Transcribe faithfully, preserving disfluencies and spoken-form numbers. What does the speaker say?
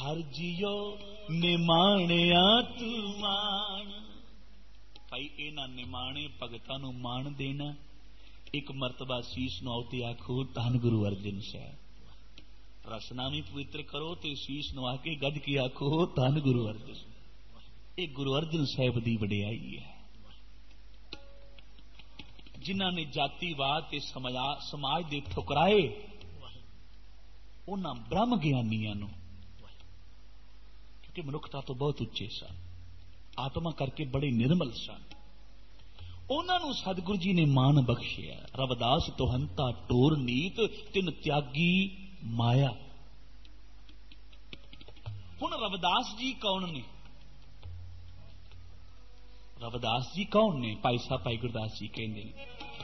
हर जियो निमाणिया तू मान। भाई इन्हां निमाणे भगतां नूं मान देना। एक मरतबा शीश नूं आउते आखो धन गुरु अर्जन साहब। रसना भी पवित्र करो ते शीश नूं आके गज के आखो धन गुरु अर्जन। ये गुरु अर्जन साहब दी वडियाई है। जिन्हां ने जातिवाद ते समाज दे ठुकराए उन्हां ब्रह्म ज्ञानियां नूं, क्योंकि मनुखता तो बहुत उच्चे सन, आत्मा करके बड़े निर्मल सन, उन्हां नूं सतगुरु जी ने मान बख्शिया। रविदास तो हंता टोर नीत तिन त्यागी माया। हुण रविदास जी कौन ने? रविदास जी कौन ने? भाई साहब भाई गुरदास जी कहते हैं